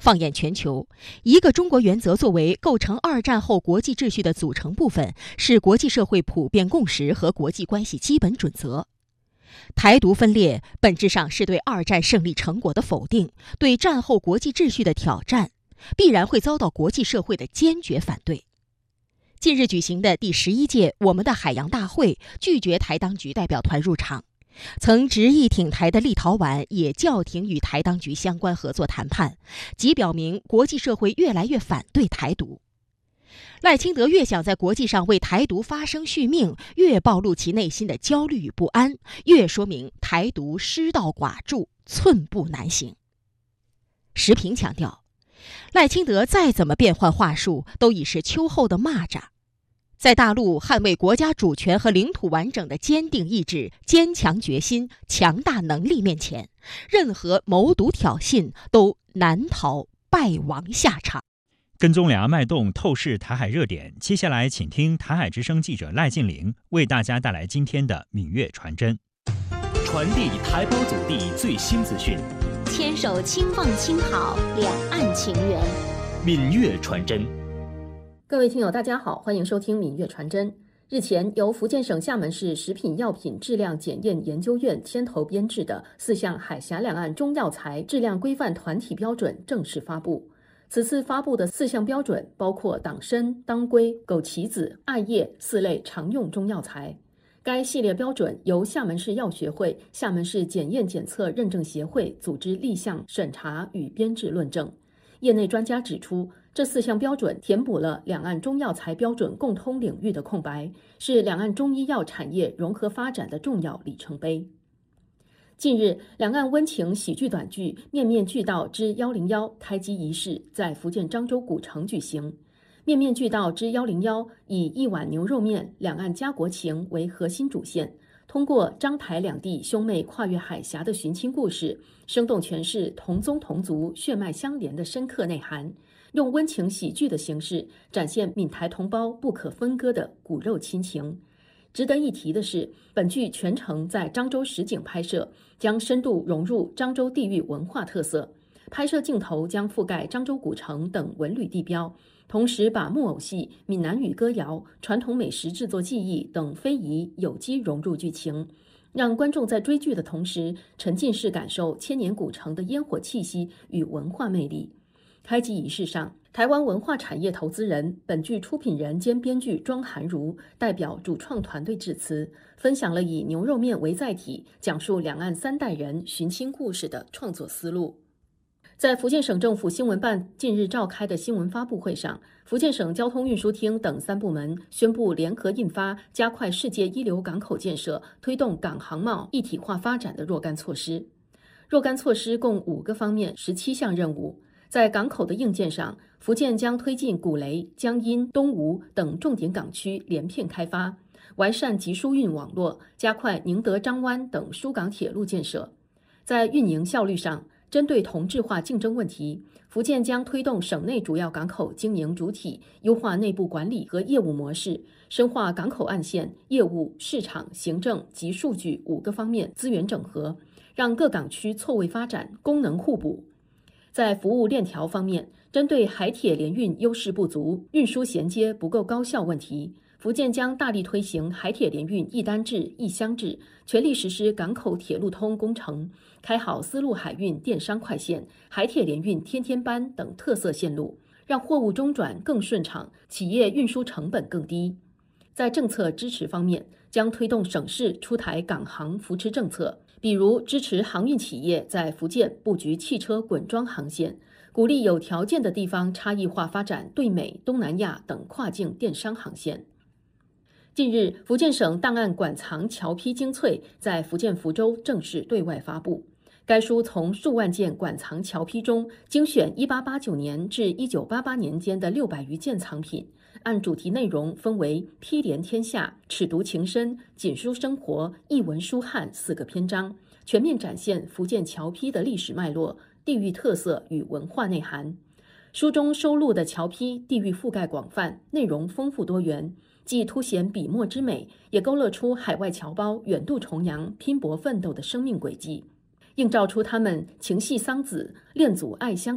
放眼全球，一个中国原则作为构成二战后国际秩序的组成部分，是国际社会普遍共识和国际关系基本准则。台独分裂本质上是对二战胜利成果的否定，对战后国际秩序的挑战，必然会遭到国际社会的坚决反对。近日举行的第11届我们的海洋大会拒绝台当局代表团入场，曾执意挺台的立陶宛也叫停与台当局相关合作谈判，即表明国际社会越来越反对台独。赖清德越想在国际上为台独发声续命，越暴露其内心的焦虑与不安，越说明台独失道寡助，寸步难行。时评强调，赖清德再怎么变换话术，都已是秋后的蚂蚱。在大陆捍卫国家主权和领土完整的坚定意志、坚强决心、强大能力面前，任何谋独挑衅都难逃败亡下场。 跟踪两岸脉动，透视台海热点。接下来，请听台海之声记者赖静玲为大家带来今天的闽粤传真。 传递台胞祖地最新资讯， 牵手轻放轻好，两岸情缘。 闽粤传真。 各位听友，大家好，欢迎收听闽粤传真。日前，由福建省厦门市食品药品质量检验研究院牵头编制的4项海峡两岸中药材质量规范团体标准正式发布。此次发布的4项标准包括党参、当归、枸杞子、艾叶4类常用中药材。该系列标准由厦门市药学会、厦门市检验检测认证协会组织立项审查与编制论证。业内专家指出，这4项标准填补了两岸中药材标准共通领域的空白，是两岸中医药产业融合发展的重要里程碑。近日，两岸温情喜剧短剧《面面俱到之101》开机仪式在福建漳州古城举行。面面俱到之101以一碗牛肉面、两岸家国情为核心主线，通过漳台两地兄妹跨越海峡的寻亲故事，生动诠释同宗同族、血脉相连的深刻内涵，用温情喜剧的形式展现闽台同胞不可分割的骨肉亲情。值得一提的是，本剧全程在漳州实景拍摄，将深度融入漳州地域文化特色，拍摄镜头将覆盖漳州古城等文旅地标，同时把木偶戏、闽南语歌谣、传统美食制作技艺等非遗有机融入剧情，让观众在追剧的同时沉浸式感受千年古城的烟火气息与文化魅力。开机仪式上，台湾文化产业投资人、本剧出品人兼编剧庄涵如代表主创团队致辞，分享了以牛肉面为载体，讲述两岸3代人寻亲故事的创作思路。在福建省政府新闻办近日召开的新闻发布会上，福建省交通运输厅等3部门宣布联合印发加快世界一流港口建设、推动港航贸一体化发展的若干措施。若干措施共5个方面，17项任务。在港口的硬件上，福建将推进古雷、江阴、东吴等重点港区连片开发，完善集疏运网络，加快宁德漳湾等疏港铁路建设。在运营效率上，针对同质化竞争问题，福建将推动省内主要港口经营主体优化内部管理和业务模式，深化港口岸线、业务、市场、行政及数据5个方面资源整合，让各港区错位发展，功能互补。在服务链条方面，针对海铁联运优势不足、运输衔接不够高效问题，福建将大力推行海铁联运一单制、一箱制，全力实施港口铁路通工程，开好丝路海运电商快线、海铁联运天天班等特色线路，让货物中转更顺畅，企业运输成本更低。在政策支持方面，将推动省市出台港航扶持政策，比如支持航运企业在福建布局汽车滚装航线，鼓励有条件的地方差异化发展对美、东南亚等跨境电商航线。近日，福建省档案馆藏侨批精粹在福建福州正式对外发布。该书从数万件馆藏侨批中精选1889年至1988年间的600余件藏品，按主题内容分为批连天下、尺读情深、锦书生活、译文书汉4个篇章，全面展现福建侨批的历史脉络、地域特色与文化内涵。书中收录的侨批地域覆盖广泛，内容丰富多元，既凸显笔墨之美，也勾勒出海外侨胞远渡重洋、拼搏奋斗的生命轨迹，映照出他们情系桑梓、恋祖爱乡